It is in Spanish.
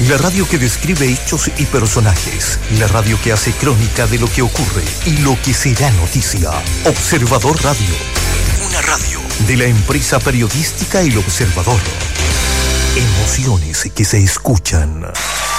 La radio que describe hechos y personajes. La radio que hace crónica de lo que ocurre y lo que será noticia. Observador Radio. Una radio de la empresa periodística El Observador. Emociones que se escuchan.